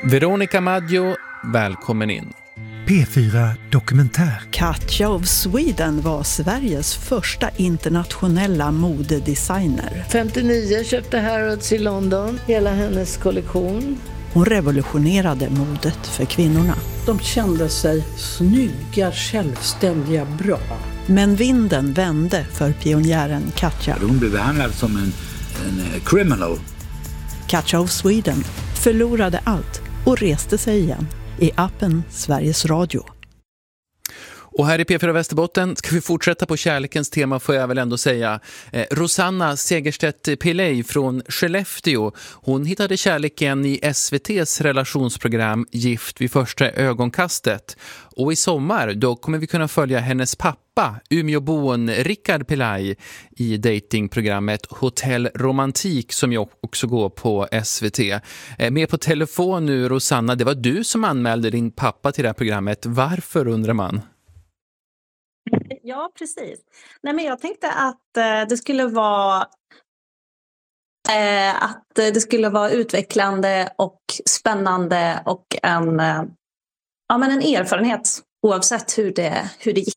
Veronica Maggio, välkommen in. P4 Dokumentär. Katja of Sweden var Sveriges första internationella modedesigner. 59 köpte Harrods i London, hela hennes kollektion. Hon revolutionerade modet för kvinnorna. De kände sig snygga, självständiga, bra. Men vinden vände för pionjären Katja. Hon blev behandlad som en criminal. Katja of Sweden förlorade allt och reste sig igen i appen Sveriges Radio. Och här i P4 Västerbotten ska vi fortsätta på kärlekens tema, får jag väl ändå säga. Rosanna Segerstedt-Pilley från Skellefteå, hon hittade kärleken i SVT:s relationsprogram Gift vid första ögonkastet. Och i sommar då kommer vi kunna följa hennes pappa, Umeåboen Rickard Pilley, i datingprogrammet Hotell Romantik som jag också går på SVT. Med på telefon nu, Rosanna, det var du som anmälde din pappa till det här programmet. Varför, undrar man? Ja, precis. Nej, men jag tänkte att det skulle vara utvecklande och spännande och en erfarenhet oavsett hur det gick.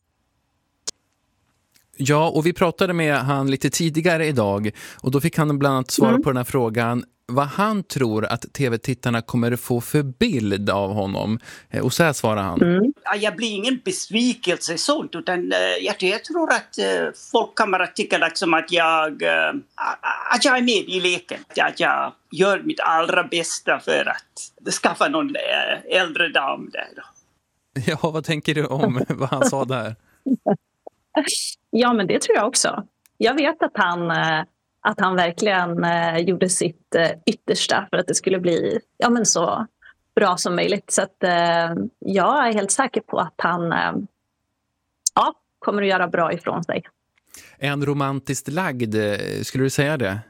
Ja, och vi pratade med han lite tidigare idag och då fick han bland annat svara på den här frågan vad han tror att tv-tittarna kommer att få för bild av honom. Och så här svarar han. Ja, jag blir ingen besvikelse sånt, utan jag tror att folk kommer att tycka liksom att jag är med i leken. Att jag gör mitt allra bästa för att skaffa någon äldre dam där då. Ja, vad tänker du om vad han sa där? Ja, men det tror jag också. Jag vet att han verkligen gjorde sitt yttersta för att det skulle bli så bra som möjligt. Så att jag är helt säker på att han kommer att göra bra ifrån sig. Är han romantiskt lagd? Skulle du säga det?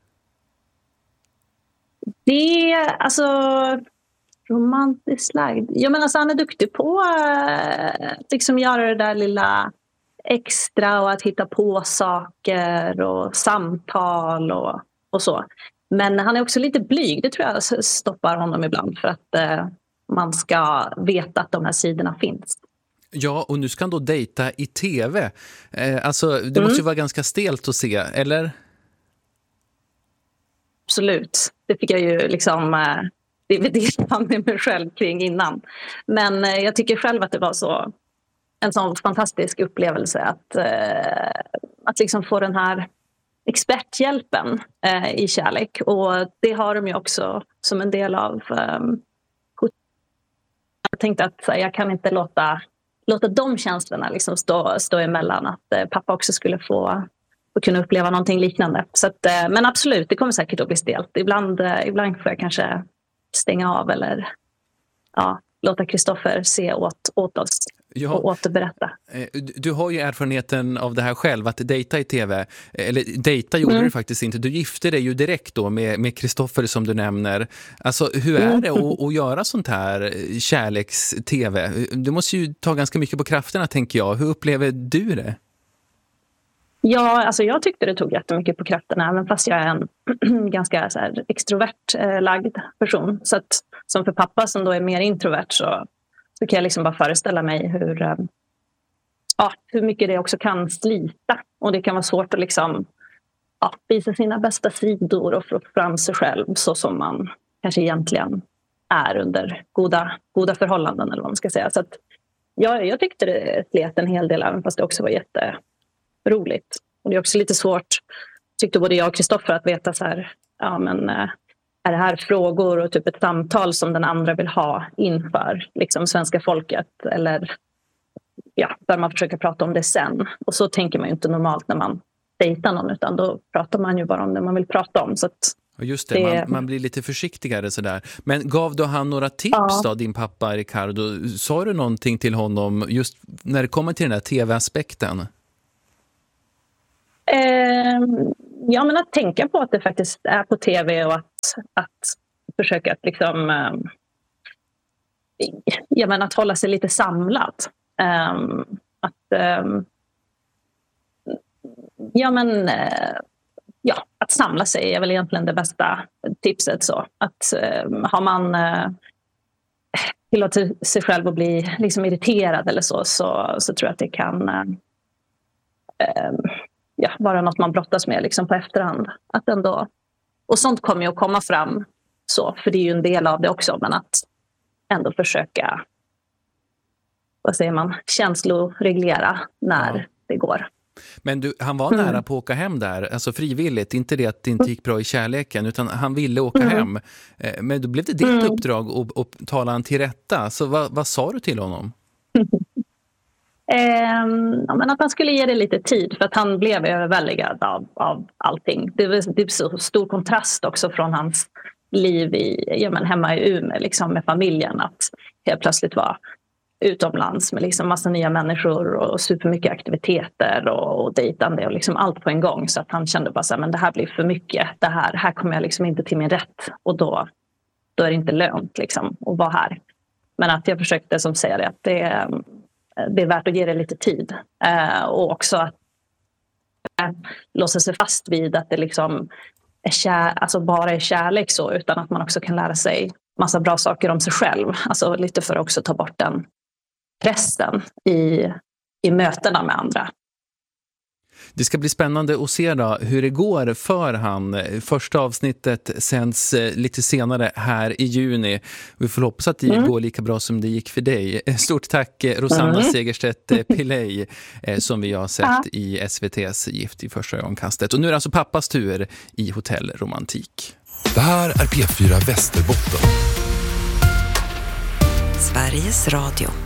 Romantiskt lagd. Ja, men han är duktig på att göra det där lilla extra och att hitta på saker och samtal och så. Men han är också lite blyg. Det tror jag stoppar honom ibland för att man ska veta att de här sidorna finns. Ja, och nu ska han då dejta i tv. Det måste ju vara ganska stelt att se, eller? Absolut. Det fick jag ju dividera med mig själv kring innan. Men jag tycker själv att det var en sån fantastisk upplevelse att få den här experthjälpen i kärlek. Och det har de ju också som en del av jag tänkte att jag kan inte låta de känslorna stå emellan, att pappa också skulle få kunna uppleva någonting liknande. Så att, men absolut, det kommer säkert att bli stelt. Ibland får jag kanske stänga av eller låta Kristoffer se åt oss. Ja, och återberätta. Du har ju erfarenheten av det här själv, att dejta i tv. Eller dejta gjorde du faktiskt inte. Du gifte dig ju direkt då med Kristoffer som du nämner. Alltså, hur är det att göra sånt här kärleks-tv? Du måste ju ta ganska mycket på krafterna, tänker jag. Hur upplever du det? Ja, alltså jag tyckte det tog jättemycket på krafterna, även fast jag är en ganska extrovert lagd person. Så att, som för pappa som då är mer introvert så kan jag bara föreställa mig hur mycket det också kan slita. Och det kan vara svårt att visa sina bästa sidor och få fram sig själv så som man kanske egentligen är under goda förhållanden, eller vad man ska säga. Så att jag tyckte det slet en hel del, även fast det också var jätteroligt. Och det är också lite svårt, tyckte både jag och Kristoffer, att veta är det här frågor och typ ett samtal som den andra vill ha inför svenska folket, eller där man försöker prata om det sen. Och så tänker man ju inte normalt när man dejtar någon, utan då pratar man ju bara om det man vill prata om. Så att just det, man blir lite försiktigare sådär. Men gav du han några tips då, din pappa Ricardo? Sa du någonting till honom just när det kommer till den här tv-aspekten? Men att tänka på att det faktiskt är på tv och att försöka att hålla sig lite samlad. Att samla sig är väl egentligen det bästa tipset. Så att har man tillåter sig själv att bli liksom irriterad eller så tror jag att det kan vara något man brottas med liksom på efterhand. Att ändå, och sånt kommer ju att komma fram så, för det är ju en del av det också, men att ändå försöka, vad säger man, känsloreglera när det går. Men han var nära på att åka hem där, alltså frivilligt, inte det att det inte gick bra i kärleken, utan han ville åka hem. Men då blev det ditt uppdrag att tala han till rätta. Så vad sa du till honom? Men att han skulle ge det lite tid, för att han blev överväldigad av allting. Det var så stor kontrast också från hans liv hemma i Umeå liksom, med familjen, att helt plötsligt var utomlands med liksom massa nya människor och supermycket aktiviteter och dejtande och liksom allt på en gång. Så att han kände bara så här, men det här blir för mycket. Det här kommer jag liksom inte till min rätt, och då är det inte lönt liksom att vara här. Men att jag försökte som säger det, att det är värt att ge det lite tid. Och också att låsa sig fast vid att det liksom alltså bara är kärlek så, utan att man också kan lära sig massa bra saker om sig själv. Alltså lite för att också ta bort den pressen i mötena med andra. Det ska bli spännande att se då hur det går för han. Första avsnittet sänds lite senare här i juni. Vi får hoppas att det går lika bra som det gick för dig. Stort tack Rosanna Segerstedt Pillay, som vi har sett i SVT:s Gift i första ögonkastet. Och nu är det alltså pappas tur i Hotell Romantik. Det här är P4 Västerbotten. Sveriges Radio.